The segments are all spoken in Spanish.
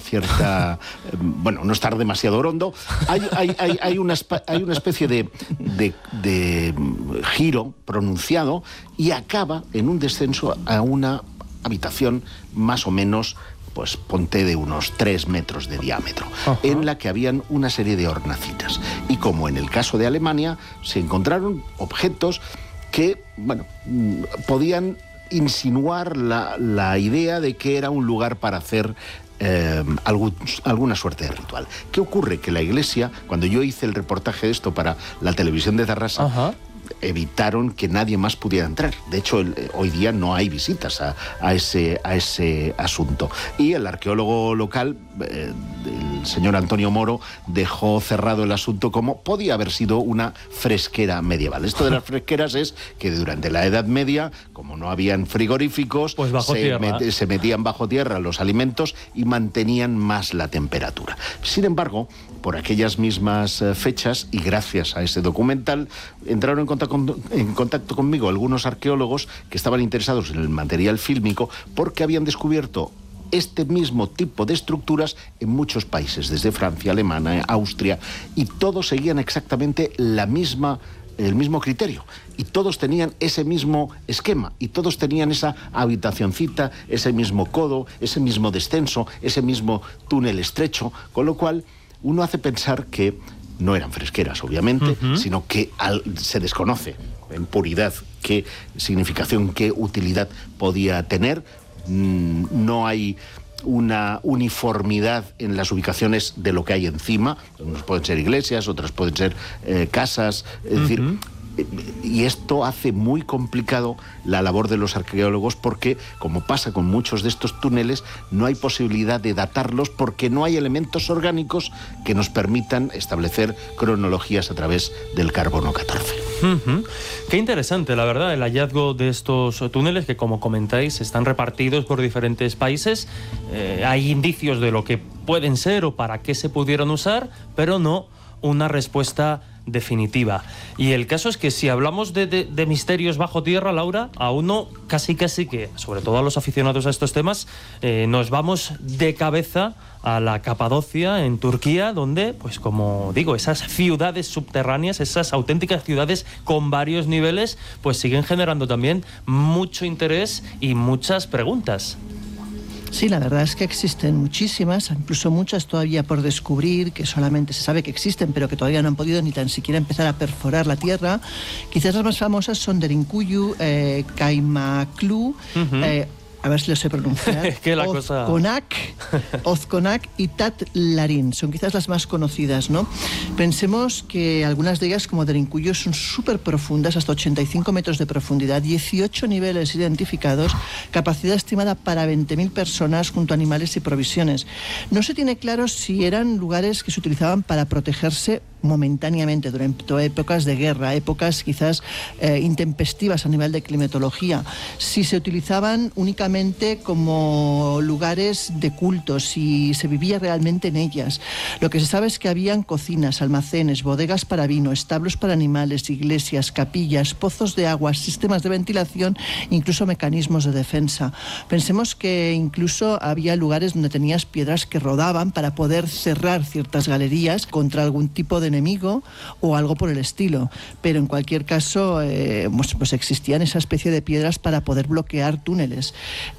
bueno, no estar demasiado hondo. Hay una especie de giro pronunciado y acaba en un descenso a una habitación más o menos, pues ponte de unos 3 metros de diámetro, en la que habían una serie de hornacinas. Y como en el caso de Alemania, se encontraron objetos que, bueno, podían insinuar la idea de que era un lugar para hacer alguna suerte de ritual. ¿Qué ocurre? Que la iglesia, cuando yo hice el reportaje de esto para la televisión de Tarrasa, evitaron que nadie más pudiera entrar. De hecho, hoy día no hay visitas a ese asunto. Y el arqueólogo local, el señor Antonio Moro, dejó cerrado el asunto como podía haber sido una fresquera medieval. Esto de las fresqueras es que durante la Edad Media, como no habían frigoríficos, pues se metían bajo tierra los alimentos y mantenían más la temperatura. Sin embargo, por aquellas mismas fechas, y gracias a ese documental, entraron en contacto conmigo algunos arqueólogos que estaban interesados en el material fílmico porque habían descubierto este mismo tipo de estructuras en muchos países, desde Francia, Alemania, Austria, y todos seguían exactamente el mismo criterio, y todos tenían ese mismo esquema, y todos tenían esa habitacioncita, ese mismo codo, ese mismo descenso, ese mismo túnel estrecho, con lo cual uno hace pensar que no eran fresqueras, obviamente, sino que se desconoce en puridad qué significación, qué utilidad podía tener. No hay una uniformidad en las ubicaciones de lo que hay encima. Unas pueden ser iglesias, otras pueden ser casas, es decir... Y esto hace muy complicado la labor de los arqueólogos porque, como pasa con muchos de estos túneles, no hay posibilidad de datarlos porque no hay elementos orgánicos que nos permitan establecer cronologías a través del carbono 14. Qué interesante, la verdad, el hallazgo de estos túneles que, como comentáis, están repartidos por diferentes países. Hay indicios de lo que pueden ser o para qué se pudieron usar, pero no una respuesta definitiva. Y el caso es que si hablamos de misterios bajo tierra, Laura, a uno casi que, sobre todo a los aficionados a estos temas, nos vamos de cabeza a la Capadocia, en Turquía, donde, pues como digo, esas ciudades subterráneas, esas auténticas ciudades con varios niveles, pues siguen generando también mucho interés y muchas preguntas. Sí, la verdad es que existen muchísimas, incluso muchas todavía por descubrir, que solamente se sabe que existen, pero que todavía no han podido ni tan siquiera empezar a perforar la tierra. Quizás las más famosas son Derinkuyu, Kaymaklu, a ver si lo sé pronunciar, es que la cosa... Ozkonak y Tatlarin, son quizás las más conocidas, ¿no? Pensemos que algunas de ellas, como Derinkuyu, son súper profundas, hasta 85 metros de profundidad, 18 niveles identificados, capacidad estimada para 20.000 personas junto a animales y provisiones. No se tiene claro si eran lugares que se utilizaban para protegerse momentáneamente durante épocas de guerra, épocas quizás intempestivas a nivel de climatología, si se utilizaban únicamente como lugares de culto, si se vivía realmente en ellas. Lo que se sabe es que habían cocinas, almacenes, bodegas para vino, establos para animales, iglesias, capillas, pozos de agua, sistemas de ventilación, incluso mecanismos de defensa. Pensemos que incluso había lugares donde tenías piedras que rodaban para poder cerrar ciertas galerías contra algún tipo de enemigo o algo por el estilo, pero en cualquier caso pues existían esa especie de piedras para poder bloquear túneles.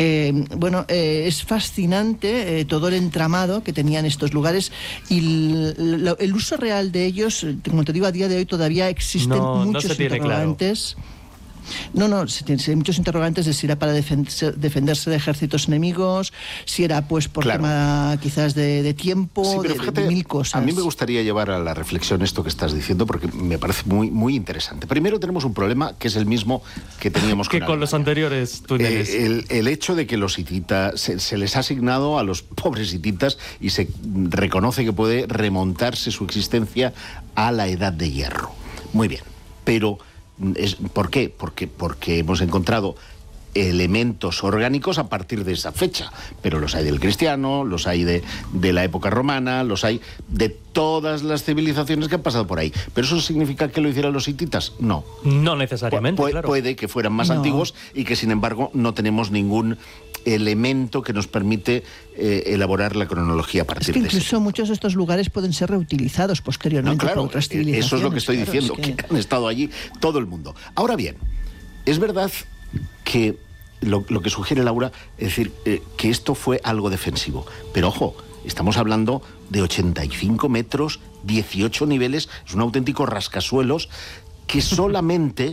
Es fascinante todo el entramado que tenían estos lugares y el uso real de ellos, como te digo, a día de hoy todavía existen muchos interrogantes. Claro. No, hay muchos interrogantes de si era para defenderse de ejércitos enemigos, si era pues por tema quizás de tiempo, sí, pero fíjate, de mil cosas. A mí me gustaría llevar a la reflexión esto que estás diciendo porque me parece muy, muy interesante. Primero tenemos un problema que es el mismo que teníamos con los anteriores túneles. El hecho de que los hititas se les ha asignado a los pobres hititas y se reconoce que puede remontarse su existencia a la Edad de Hierro. Muy bien, pero... ¿por qué? Porque hemos encontrado elementos orgánicos a partir de esa fecha, pero los hay del cristiano, los hay de la época romana, los hay de todas las civilizaciones que han pasado por ahí. ¿Pero eso significa que lo hicieran los hititas? No. No necesariamente, claro. Puede que fueran más antiguos y que sin embargo no tenemos ningún elemento que nos permite elaborar la cronología a partir de eso. Incluso muchos de estos lugares pueden ser reutilizados posteriormente por otras civilizaciones. Eso es lo que estoy diciendo, que han estado allí todo el mundo. Ahora bien, es verdad que lo que sugiere Laura, es decir, que esto fue algo defensivo. Pero ojo, estamos hablando de 85 metros, 18 niveles, es un auténtico rascasuelos que solamente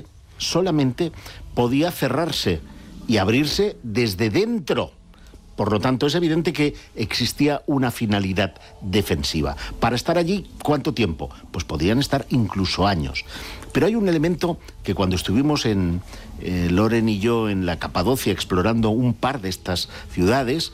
podía cerrarse y abrirse desde dentro. Por lo tanto, es evidente que existía una finalidad defensiva. Para estar allí, ¿cuánto tiempo? Pues podían estar incluso años. Pero hay un elemento que cuando estuvimos Loren y yo en la Capadocia explorando un par de estas ciudades,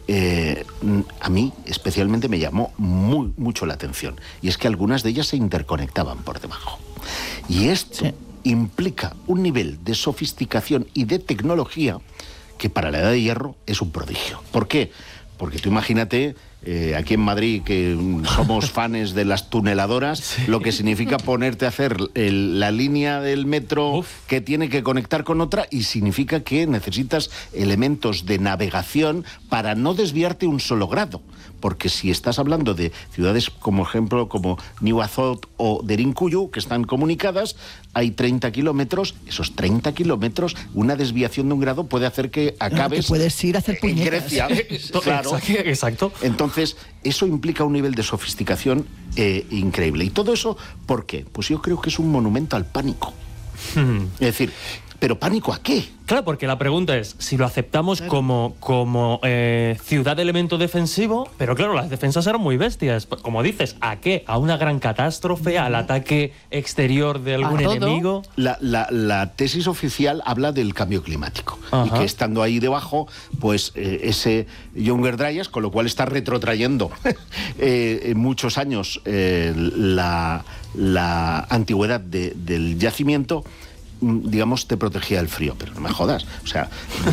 a mí especialmente me llamó mucho la atención. Y es que algunas de ellas se interconectaban por debajo. Y esto implica un nivel de sofisticación y de tecnología que para la Edad de Hierro es un prodigio. ¿Por qué? Porque tú imagínate, aquí en Madrid, que somos fans de las tuneladoras, lo que significa ponerte a hacer la línea del metro que tiene que conectar con otra, y significa que necesitas elementos de navegación para no desviarte un solo grado. Porque si estás hablando de ciudades como ejemplo como Niuazote o Derinkuyu, que están comunicadas, hay 30 kilómetros, esos 30 kilómetros, una desviación de un grado puede hacer que acabes... que puedes ir a hacer puñetas. En Grecia, claro. Exacto. Entonces, eso implica un nivel de sofisticación increíble. ¿Y todo eso por qué? Pues yo creo que es un monumento al pánico. Es decir, ¿pero pánico a qué? Claro, porque la pregunta es, si lo aceptamos como ciudad de elemento defensivo, pero claro, las defensas eran muy bestias. Como dices, ¿a qué? ¿A una gran catástrofe? ¿Al ataque exterior de algún enemigo? La tesis oficial habla del cambio climático. Y que estando ahí debajo, pues ese Younger Dryas, con lo cual está retrotrayendo muchos años la antigüedad del yacimiento, digamos, te protegía del frío. Pero no me jodas, o sea,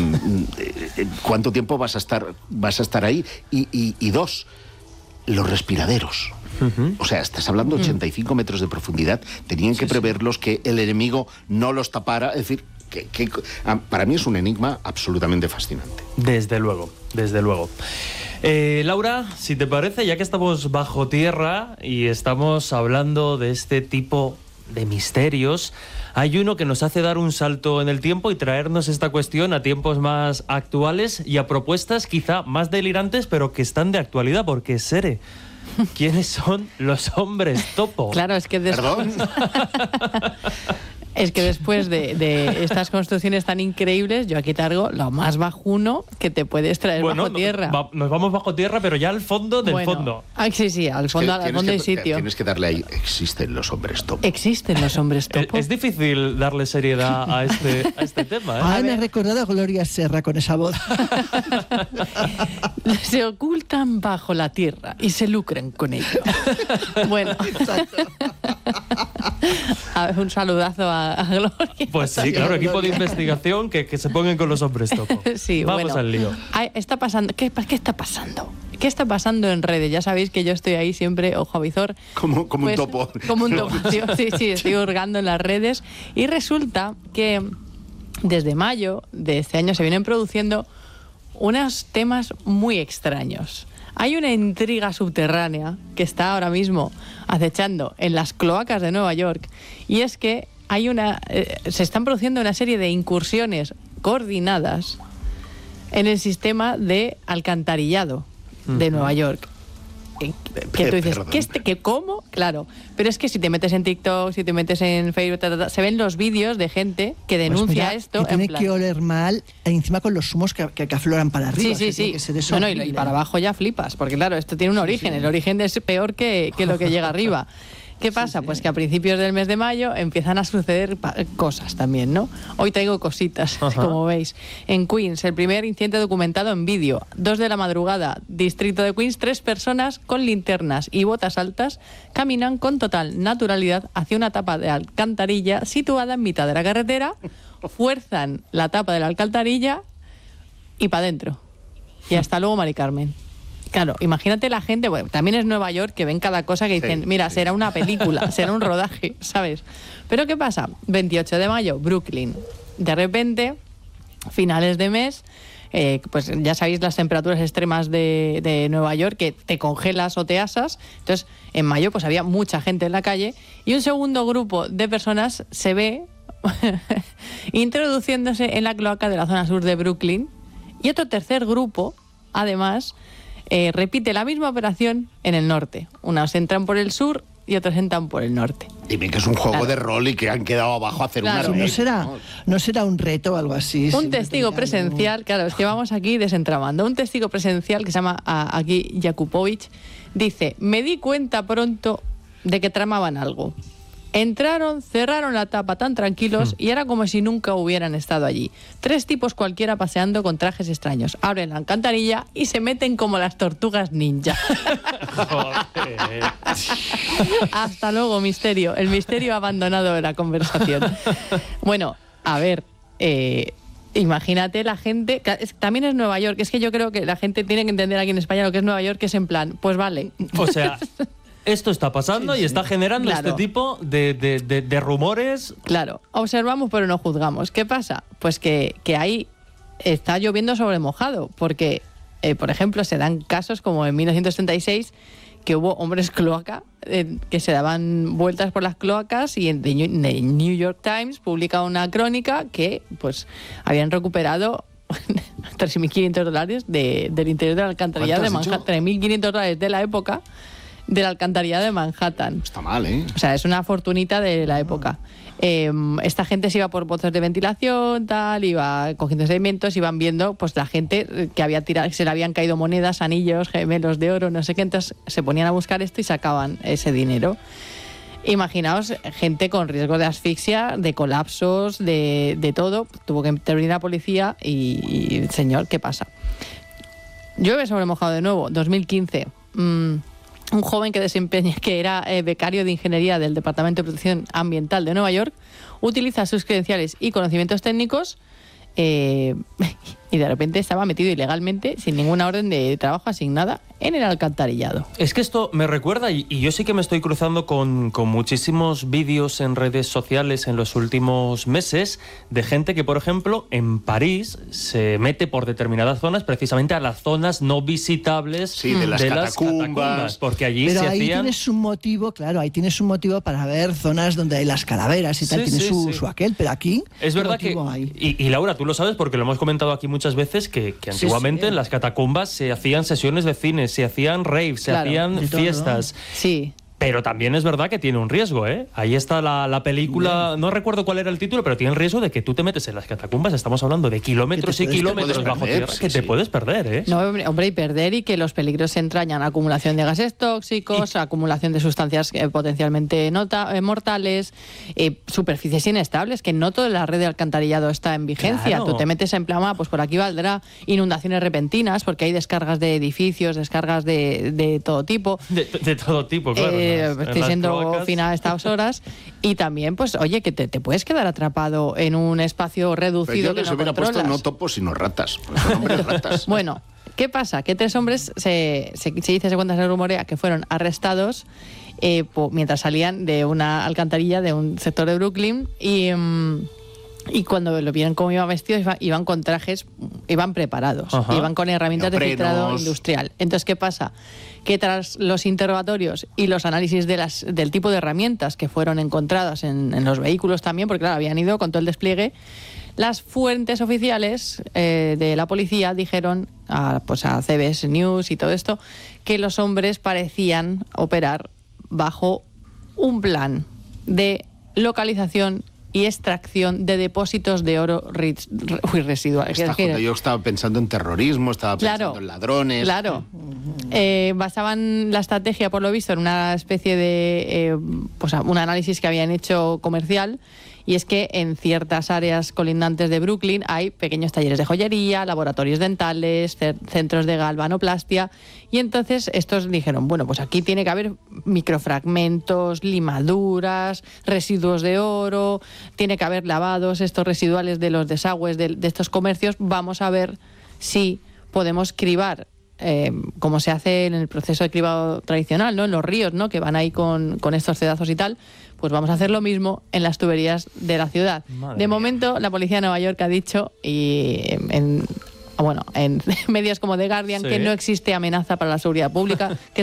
¿cuánto tiempo vas a estar ahí? Y dos, los respiraderos. O sea, estás hablando de 85 metros de profundidad, tenían que preverlos, que el enemigo no los tapara, es decir, que para mí es un enigma absolutamente fascinante. Desde luego, desde luego. Laura, si te parece, ya que estamos bajo tierra y estamos hablando de este tipo de misterios, hay uno que nos hace dar un salto en el tiempo y traernos esta cuestión a tiempos más actuales y a propuestas quizá más delirantes, pero que están de actualidad, porque Sere, ¿quiénes son los hombres topo? Claro, es que es que después de estas construcciones tan increíbles, yo aquí traigo lo más bajuno que te puedes traer bajo tierra. Nos vamos bajo tierra, pero ya al fondo del fondo. Sí, al fondo hay sitio. Tienes que darle ahí, existen los hombres topo. Existen los hombres topo. Es difícil darle seriedad a este tema. Me ha recordado a Gloria Serra con esa voz. Se ocultan bajo la tierra y se lucran con ello. Bueno. A ver, un saludazo a Gloria. Pues sí, claro, equipo de investigación que se pongan con los hombres topo. Sí, vamos al lío. Está pasando. ¿Qué está pasando? ¿Qué está pasando en redes? Ya sabéis que yo estoy ahí siempre, ojo a visor. Como un topo. Como un topo, sí, estoy hurgando en las redes. Y resulta que desde mayo de este año se vienen produciendo unos temas muy extraños. Hay una intriga subterránea que está ahora mismo acechando en las cloacas de Nueva York, y es que se están produciendo una serie de incursiones coordinadas en el sistema de alcantarillado de Nueva York. Que tú dices, ¿cómo? Claro, pero es que si te metes en TikTok, si te metes en Facebook, se ven los vídeos de gente que denuncia esto. Que tiene que oler mal, encima con los humos que afloran para arriba. Sí. Y para abajo ya flipas, porque claro, esto tiene un origen. Sí. El origen es peor que lo que llega arriba. ¿Qué pasa? Pues que a principios del mes de mayo empiezan a suceder cosas también, ¿no? Hoy traigo cositas, como veis. En Queens, el primer incidente documentado en vídeo. 2 de la madrugada, distrito de Queens, 3 personas con linternas y botas altas caminan con total naturalidad hacia una tapa de alcantarilla situada en mitad de la carretera, fuerzan la tapa de la alcantarilla y para adentro. Y hasta luego, Mari Carmen. Claro, imagínate la gente, bueno, también es Nueva York, que ven cada cosa que dicen, mira, será una película, será un rodaje, ¿sabes? Pero ¿qué pasa? 28 de mayo, Brooklyn. De repente, finales de mes, pues ya sabéis las temperaturas extremas de Nueva York, que te congelas o te asas. Entonces, en mayo pues había mucha gente en la calle y un segundo grupo de personas se ve introduciéndose en la cloaca de la zona sur de Brooklyn, y otro tercer grupo, además, repite la misma operación en el norte. Unos entran por el sur y otros entran por el norte. Dime que es un juego de rol y que han quedado abajo a hacer Claro. una... ¿No será un reto o algo así? Un testigo presencial, claro, es que vamos aquí desentramando. Un testigo presencial que se llama aquí Jakupovich dice: me di cuenta pronto de que tramaban algo. Entraron, cerraron la tapa tan tranquilos y era como si nunca hubieran estado allí. 3 tipos cualquiera paseando con trajes extraños. Abren la alcantarilla y se meten como las tortugas ninja. Hasta luego, misterio. El misterio ha abandonado la conversación. Bueno, a ver, imagínate la gente... También es Nueva York. Es que yo creo que la gente tiene que entender aquí en España lo que es Nueva York, que es en plan, pues vale. O sea... Esto está pasando y está generando Claro. este tipo de rumores. Claro, observamos pero no juzgamos. ¿Qué pasa? Pues que ahí está lloviendo sobre mojado, porque, por ejemplo, se dan casos como en 1936, que hubo hombres cloaca que se daban vueltas por las cloacas, y en The New York Times publica una crónica que pues habían recuperado $3.500 del interior de la alcantarillado de Manhattan, $3.500 de la época, de la alcantarillado de Manhattan. Está mal, ¿eh? O sea, es una fortunita de la época. Esta gente se iba por pozos de ventilación, tal, iba cogiendo sedimentos, iban viendo pues la gente que había tirado, se le habían caído monedas, anillos, gemelos de oro, no sé qué, entonces se ponían a buscar esto y sacaban ese dinero. Imaginaos gente con riesgo de asfixia, de colapsos, de todo. Tuvo que intervenir la policía y señor, ¿qué pasa? Llueve sobre mojado de nuevo, 2015. Un joven que era becario de ingeniería del Departamento de Protección Ambiental de Nueva York utiliza sus credenciales y conocimientos técnicos y de repente estaba metido ilegalmente, sin ninguna orden de trabajo asignada, en el alcantarillado. Es que esto me recuerda, y yo sí que me estoy cruzando con muchísimos vídeos en redes sociales en los últimos meses de gente que, por ejemplo, en París se mete por determinadas zonas, precisamente a las zonas no visitables de las catacumbas, porque allí Pero se ahí hacían... tienes un motivo, claro, ahí tienes un motivo para ver zonas donde hay las calaveras y tal, Sí, tiene sí, su, sí. su aquel, pero aquí... Es ¿qué verdad que, motivo hay? y Laura, tú lo sabes porque lo hemos comentado aquí muchas veces, que antiguamente sí. en las catacumbas se hacían sesiones de cine, se hacían raves, se Claro, hacían de todo. fiestas. Sí. Pero también es verdad que tiene un riesgo, ¿eh? Ahí está la película, no recuerdo cuál era el título, pero tiene el riesgo de que tú te metes en las catacumbas, estamos hablando de kilómetros y Que te kilómetros puedes bajo perder, tierra, sí, que te sí. puedes perder, ¿eh? No, hombre, y perder, y que los peligros se entrañan: acumulación de gases tóxicos, acumulación de sustancias potencialmente mortales, superficies inestables, que no toda la red de alcantarillado está en vigencia. Claro. Tú te metes en plan, pues por aquí valdrá, inundaciones repentinas, porque hay descargas de edificios, descargas de todo tipo. De todo tipo, claro. Estoy siendo fina a estas horas. Y también, pues, oye, que te puedes quedar atrapado en un espacio Pero reducido yo que les no hubiera puesto controlas. no topos, sino ratas. Porque son hombres ratas. Bueno, ¿qué pasa? Que 3 hombres se cuenta, se rumorea que fueron arrestados mientras salían de una alcantarilla de un sector de Brooklyn, y cuando lo vieron cómo iban vestidos, iban con trajes, iban preparados, Ajá. iban con herramientas de Neoprenos. filtrado industrial. Entonces, ¿qué pasa? Que tras los interrogatorios y los análisis del tipo de herramientas que fueron encontradas en los vehículos también, porque claro, habían ido con todo el despliegue, las fuentes oficiales de la policía dijeron a CBS News y todo esto que los hombres parecían operar bajo un plan de localización y extracción de depósitos de oro residuales. Yo estaba pensando en terrorismo, estaba pensando en ladrones. Claro. Basaban la estrategia, por lo visto, en una especie de un análisis que habían hecho comercial, y es que en ciertas áreas colindantes de Brooklyn hay pequeños talleres de joyería, laboratorios dentales, centros de galvanoplastia, y entonces estos dijeron, bueno, pues aquí tiene que haber microfragmentos, limaduras, residuos de oro, tiene que haber lavados estos residuales de los desagües de estos comercios. Vamos a ver si podemos cribar, como se hace en el proceso de cribado tradicional, ¿no? En los ríos, ¿no? Que van ahí con estos cedazos y tal. Pues vamos a hacer lo mismo en las tuberías de la ciudad. Madre de mía. momento, la policía de Nueva York ha dicho, y bueno, en medios como The Guardian, Sí. que no existe amenaza para la seguridad pública, que